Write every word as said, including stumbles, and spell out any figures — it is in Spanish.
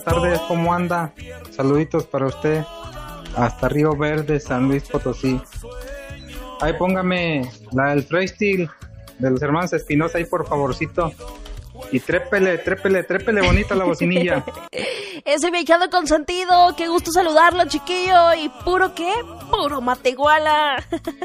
tardes, ¿cómo anda? Saluditos para usted. Hasta Río Verde, San Luis Potosí. Ahí póngame la del freestyle de los hermanos Espinosa ahí por favorcito. Y trépele, trépele, trépele bonita la bocinilla. Ese viajado consentido, qué gusto saludarlo, chiquillo. ¿Y puro qué? Puro matehuala.